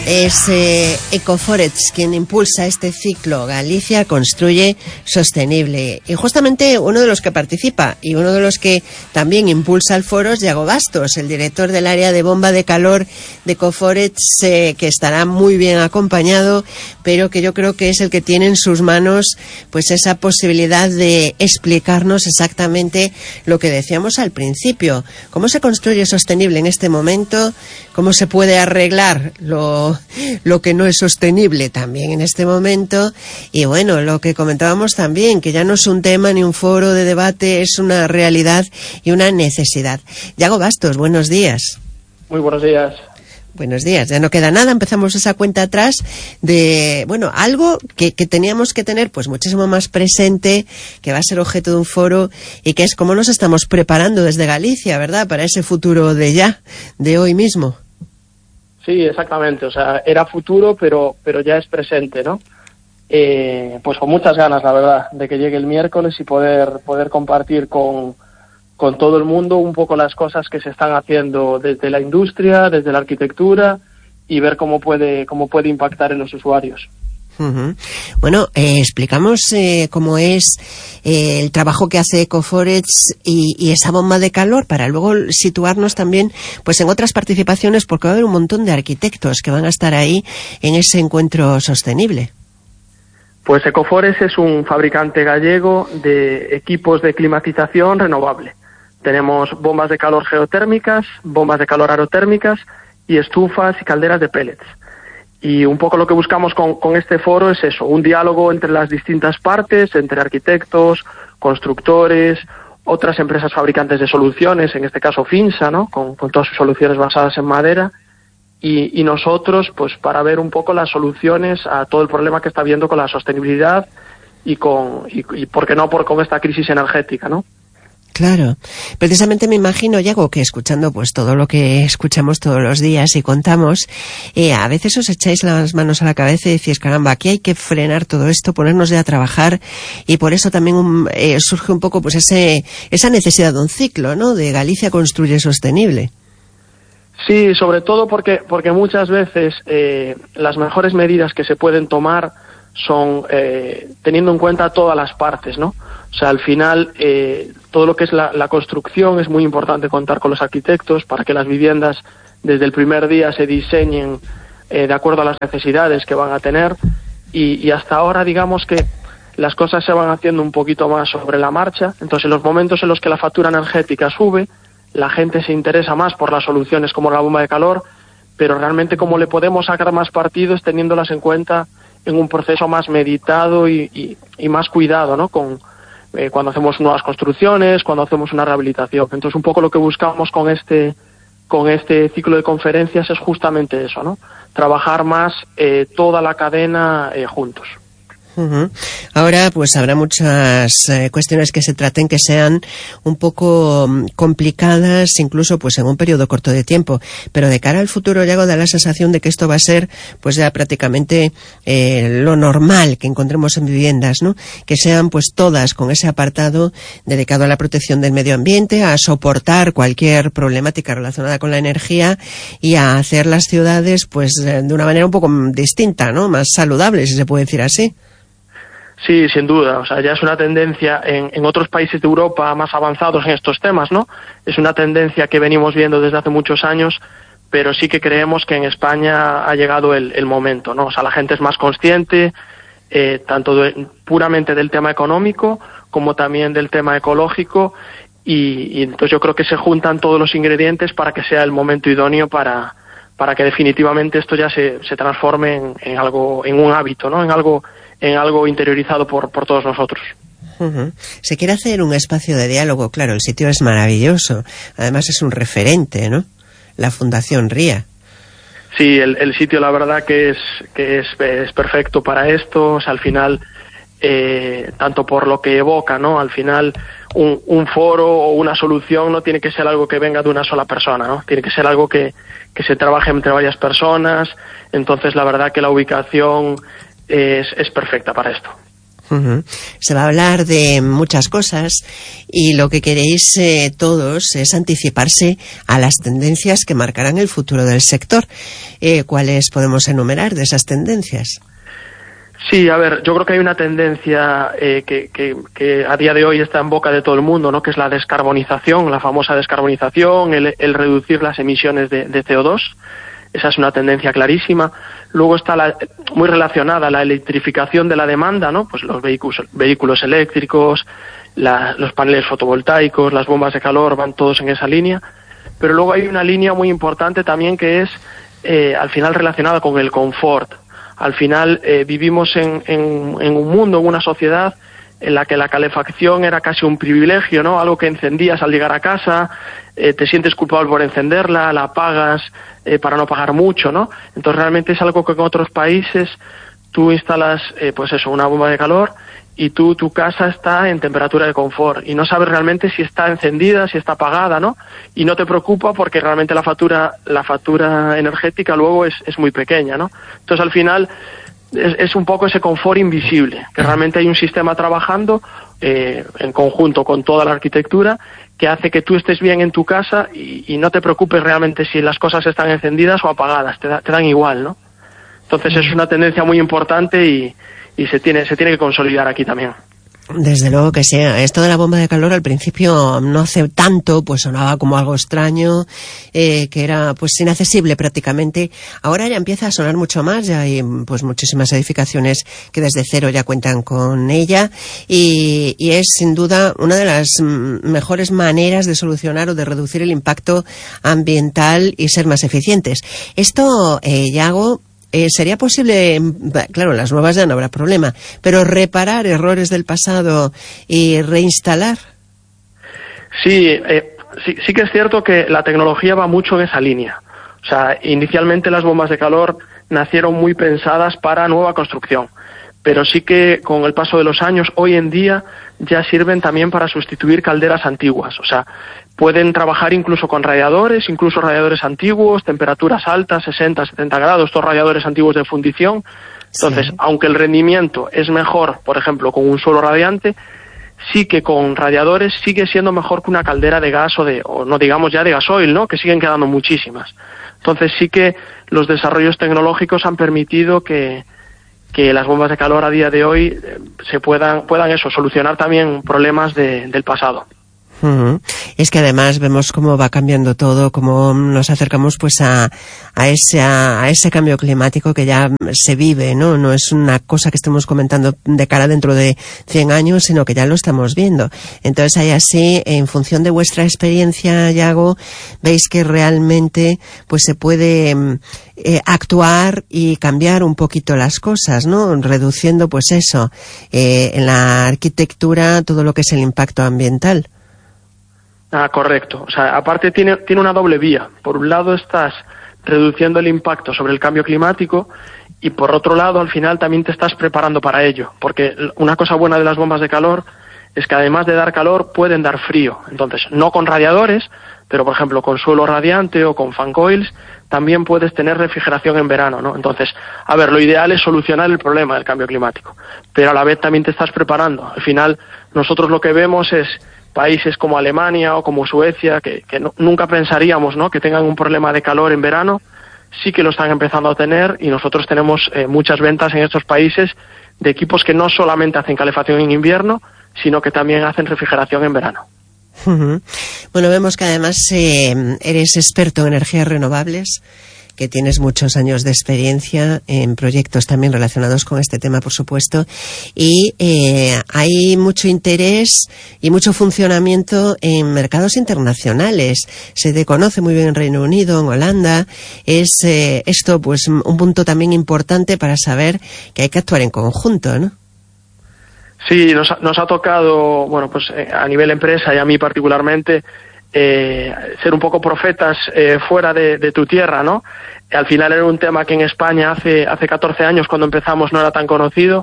Es Ecoforest quien impulsa este ciclo. Galicia construye sostenible. Y justamente uno de los que participa y uno de los que también impulsa el foro es Iago Bastos, el director del área de bomba de calor de Ecoforest, que estará muy bien acompañado, pero que yo creo que es el que tiene en sus manos pues esa posibilidad de explicarnos exactamente lo que decíamos al principio. ¿Cómo se construye sostenible en este momento? ¿Cómo se puede arreglar lo que no es sostenible también en este momento? Y bueno, lo que comentábamos también, que ya no es un tema ni un foro de debate, es una realidad y una necesidad. Iago Bastos, buenos días. Muy buenos días. Buenos días, ya no queda nada, empezamos esa cuenta atrás de, bueno, algo que teníamos que tener pues muchísimo más presente, que va a ser objeto de un foro y que es cómo nos estamos preparando desde Galicia, ¿verdad?, para ese futuro de ya, de hoy mismo. Sí, exactamente, o sea, era futuro, pero ya es presente, ¿no? Pues con muchas ganas, la verdad, de que llegue el miércoles y poder compartir con todo el mundo un poco las cosas que se están haciendo desde la industria, desde la arquitectura, y ver cómo puede impactar en los usuarios. Uh-huh. Bueno, explicamos cómo es el trabajo que hace Ecoforest y esa bomba de calor, para luego situarnos también pues en otras participaciones, porque va a haber un montón de arquitectos que van a estar ahí en ese encuentro sostenible. Pues Ecoforest es un fabricante gallego de equipos de climatización renovable. Tenemos bombas de calor geotérmicas, bombas de calor aerotérmicas y estufas y calderas de pellets. Y un poco lo que buscamos con este foro es eso, un diálogo entre las distintas partes, entre arquitectos, constructores, otras empresas fabricantes de soluciones, en este caso Finsa, ¿no?, con todas sus soluciones basadas en madera, y nosotros, pues para ver un poco las soluciones a todo el problema que está habiendo con la sostenibilidad y por qué no, con esta crisis energética, ¿no? Claro, precisamente me imagino, Iago, que escuchando pues todo lo que escuchamos todos los días y contamos, a veces os echáis las manos a la cabeza y decís, caramba, aquí hay que frenar todo esto, ponernos ya a trabajar, y por eso también surge un poco pues esa necesidad de un ciclo, ¿no?, de Galicia construye sostenible. Sí, sobre todo porque muchas veces las mejores medidas que se pueden tomar son teniendo en cuenta todas las partes, ¿no? O sea, al final todo lo que es la construcción es muy importante contar con los arquitectos para que las viviendas desde el primer día se diseñen de acuerdo a las necesidades que van a tener, y hasta ahora digamos que las cosas se van haciendo un poquito más sobre la marcha. Entonces, en los momentos en los que la factura energética sube, la gente se interesa más por las soluciones como la bomba de calor, pero realmente cómo le podemos sacar más partido es teniéndolas en cuenta en un proceso más meditado y más cuidado, ¿no?, cuando hacemos nuevas construcciones, cuando hacemos una rehabilitación. Entonces, un poco lo que buscamos con este ciclo de conferencias es justamente eso, ¿no?, trabajar más toda la cadena juntos. Uh-huh. Ahora pues habrá muchas cuestiones que se traten que sean un poco complicadas, incluso pues en un periodo corto de tiempo, pero de cara al futuro, Iago, da la sensación de que esto va a ser pues ya prácticamente lo normal que encontremos en viviendas, ¿no?, que sean pues todas con ese apartado dedicado a la protección del medio ambiente, a soportar cualquier problemática relacionada con la energía y a hacer las ciudades pues de una manera un poco distinta, ¿no?, más saludable, si se puede decir así. Sí, sin duda, o sea, ya es una tendencia en otros países de Europa más avanzados en estos temas, ¿no? Es una tendencia que venimos viendo desde hace muchos años, pero sí que creemos que en España ha llegado el momento, ¿no? O sea, la gente es más consciente, tanto puramente del tema económico como también del tema ecológico, y entonces yo creo que se juntan todos los ingredientes para que sea el momento idóneo para que definitivamente esto ya se transforme en algo, en un hábito, ¿no?, en algo interiorizado por todos nosotros. Uh-huh. Se quiere hacer un espacio de diálogo, claro, el sitio es maravilloso, además es un referente, ¿no?, la Fundación RIA. Sí, el sitio la verdad que es perfecto para esto. O sea, al final, tanto por lo que evoca, ¿no?, al final un foro o una solución no tiene que ser algo que venga de una sola persona, ¿no?, tiene que ser algo que se trabaje entre varias personas. Entonces la verdad que la ubicación es perfecta para esto. Se va a hablar de muchas cosas y lo que queréis todos es anticiparse a las tendencias que marcarán el futuro del sector. ¿Cuáles podemos enumerar de esas tendencias? Sí, a ver, yo creo que hay una tendencia que a día de hoy está en boca de todo el mundo, ¿no? Que es la descarbonización, la famosa descarbonización, el reducir las emisiones de CO2. Esa es una tendencia clarísima. Luego está muy relacionada la electrificación de la demanda, ¿no? Pues los vehículos eléctricos, los paneles fotovoltaicos, las bombas de calor, van todos en esa línea. Pero luego hay una línea muy importante también que es, al final, relacionada con el confort. Al final vivimos en un mundo, en una sociedad en la que la calefacción era casi un privilegio, ¿no? Algo que encendías al llegar a casa, te sientes culpable por encenderla, la apagas para no pagar mucho, ¿no? Entonces realmente es algo que en otros países tú instalas, pues eso, una bomba de calor y tu casa está en temperatura de confort y no sabes realmente si está encendida, si está apagada, ¿no? Y no te preocupa porque realmente la factura energética luego es muy pequeña, ¿no? Entonces al final es un poco ese confort invisible, que realmente hay un sistema trabajando en conjunto con toda la arquitectura que hace que tú estés bien en tu casa y no te preocupes realmente si las cosas están encendidas o apagadas, te dan igual, ¿no? Entonces es una tendencia muy importante y se tiene que consolidar aquí también. Desde luego que sea. Esto de la bomba de calor al principio no hace tanto, pues sonaba como algo extraño, que era pues inaccesible prácticamente. Ahora ya empieza a sonar mucho más, ya hay pues muchísimas edificaciones que desde cero ya cuentan con ella y es sin duda una de las mejores maneras de solucionar o de reducir el impacto ambiental y ser más eficientes. Esto, Yago, ¿sería posible, claro, las nuevas ya no habrá problema, pero reparar errores del pasado y reinstalar? Sí que es cierto que la tecnología va mucho en esa línea. O sea, inicialmente las bombas de calor nacieron muy pensadas para nueva construcción, pero sí que con el paso de los años, hoy en día, ya sirven también para sustituir calderas antiguas. O sea, pueden trabajar incluso con radiadores antiguos, temperaturas altas, 60, 70 grados, estos radiadores antiguos de fundición. Entonces, sí, aunque el rendimiento es mejor, por ejemplo, con un suelo radiante, sí que con radiadores sigue siendo mejor que una caldera de gas o no digamos ya de gasoil, ¿no? Que siguen quedando muchísimas. Entonces sí que los desarrollos tecnológicos han permitido que las bombas de calor a día de hoy se puedan solucionar también problemas del pasado. Es que además vemos cómo va cambiando todo, cómo nos acercamos pues a ese cambio climático que ya se vive, ¿no? No es una cosa que estemos comentando de cara dentro de 100 años, sino que ya lo estamos viendo. Entonces ahí así, en función de vuestra experiencia, Yago, veis que realmente pues se puede actuar y cambiar un poquito las cosas, ¿no? Reduciendo pues eso, en la arquitectura todo lo que es el impacto ambiental. Correcto. O sea, aparte tiene una doble vía. Por un lado estás reduciendo el impacto sobre el cambio climático y por otro lado al final también te estás preparando para ello. Porque una cosa buena de las bombas de calor es que además de dar calor pueden dar frío. Entonces, no con radiadores, pero por ejemplo con suelo radiante o con fan coils también puedes tener refrigeración en verano, ¿no? Entonces, a ver, lo ideal es solucionar el problema del cambio climático, pero a la vez también te estás preparando. Al final, nosotros lo que vemos es países como Alemania o como Suecia, que nunca pensaríamos, ¿no?, que tengan un problema de calor en verano, sí que lo están empezando a tener y nosotros tenemos muchas ventas en estos países de equipos que no solamente hacen calefacción en invierno, sino que también hacen refrigeración en verano. Bueno, vemos que además eres experto en energías renovables, que tienes muchos años de experiencia en proyectos también relacionados con este tema, por supuesto, y hay mucho interés y mucho funcionamiento en mercados internacionales. Se te conoce muy bien en Reino Unido, en Holanda. Es esto pues un punto también importante para saber que hay que actuar en conjunto, ¿no? Sí, nos ha tocado, bueno, pues a nivel empresa y a mí particularmente, ser un poco profetas fuera de tu tierra, ¿no? Al final era un tema que en España hace 14 años cuando empezamos no era tan conocido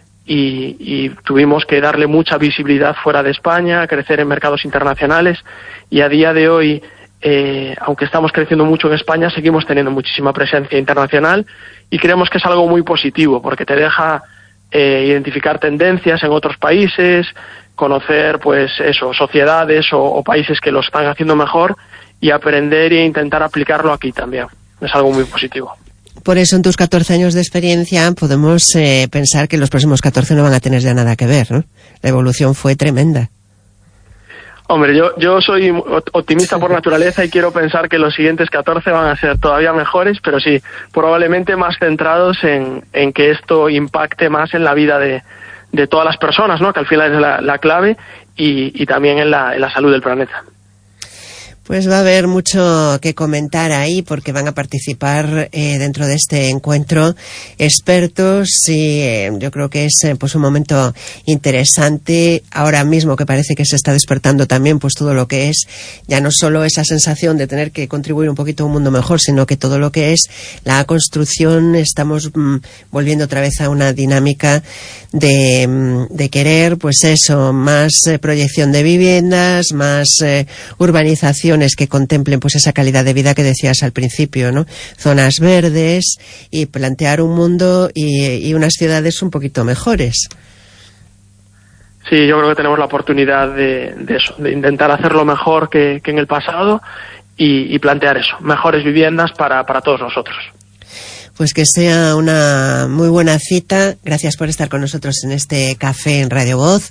y tuvimos que darle mucha visibilidad fuera de España, crecer en mercados internacionales y a día de hoy, aunque estamos creciendo mucho en España, seguimos teniendo muchísima presencia internacional y creemos que es algo muy positivo porque te deja identificar tendencias en otros países, conocer pues eso, sociedades o países que lo están haciendo mejor y aprender e intentar aplicarlo aquí también. Es algo muy positivo. Por eso en tus 14 años de experiencia podemos pensar que los próximos 14 no van a tener ya nada que ver, ¿no? La evolución fue tremenda. Hombre, yo soy optimista por naturaleza y quiero pensar que los siguientes 14 van a ser todavía mejores, pero sí, probablemente más centrados en que esto impacte más en la vida de todas las personas, ¿no? Que al final es la clave y también en la salud del planeta. Pues va a haber mucho que comentar ahí porque van a participar dentro de este encuentro expertos y yo creo que es pues un momento interesante ahora mismo que parece que se está despertando también pues todo lo que es ya no solo esa sensación de tener que contribuir un poquito a un mundo mejor, sino que todo lo que es la construcción, estamos volviendo otra vez a una dinámica de querer pues eso, más proyección de viviendas, más urbanización que contemplen pues esa calidad de vida que decías al principio, ¿no? Zonas verdes y plantear un mundo y unas ciudades un poquito mejores. Sí, yo creo que tenemos la oportunidad de eso, de intentar hacerlo mejor que en el pasado y plantear eso, mejores viviendas para todos nosotros. Pues que sea una muy buena cita. Gracias por estar con nosotros en este café en Radio Voz.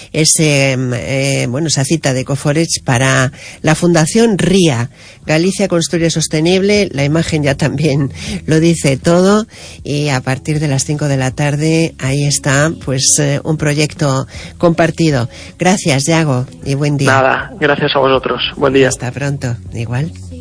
Esa cita de Ecoforage para la Fundación RIA. Galicia Construye Sostenible. La imagen ya también lo dice todo. Y a partir de las 5 de la tarde, ahí está, pues, un proyecto compartido. Gracias, Yago, y buen día. Nada, gracias a vosotros. Buen día. Hasta pronto. Igual.